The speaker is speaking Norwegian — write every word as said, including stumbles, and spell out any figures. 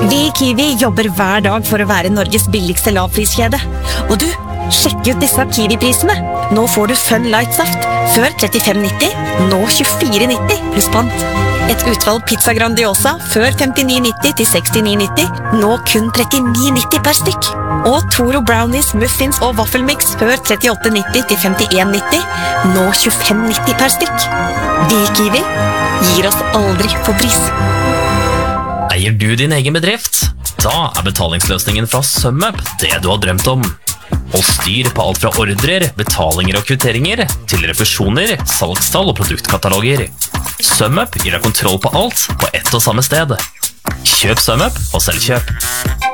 Vi i Kiwi jobber hver dag for å være Norges billigste lavpriskjede. Og du, sjekk ut disse Kiwi-prisene. Nå får du Fun Light-saft. Før trettifem nitti, nå tjuefire nitti pluss pant. Et utvalg pizza Grandiosa. Før femtini nitti til sekstini nitti, nå kun trettini nitti per stykk. Og Toro Brownies, Muffins og Waffelmix. Før trettiåtte nitti til femtien nitti, nå tjuefem nitti per stykk. Vi i Kiwi gir oss aldri for pris. Eier du din egen bedrift? Da er betalingsløsningen fra SumUp det du har drømt om. Og styr på alt fra ordrer, betalinger og kvitteringer til refusjoner, salgstall og produktkataloger. SumUp gir deg kontroll på alt på ett og samme sted. Kjøp SumUp og selv kjøp.